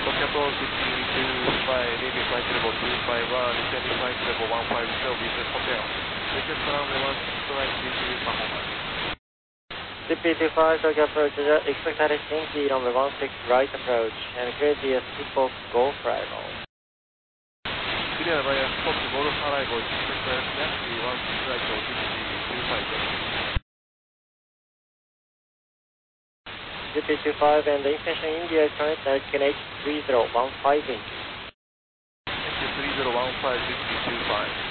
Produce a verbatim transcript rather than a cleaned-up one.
Foxtrot fifteen two five, leaving flight level two five one, descending flight level one five zero, business hotel. Request runway one six right, please use performance. C P two five, Tokyo approach, expect heading key runway one six right approach, and create the tip-off go for arrival. Clear via stop Golf arrival, expect Yankee one six right, O T C two five zero. C P two five and the intention India current American H three zero one five inch. Thank you, three zero one five, fifty two five.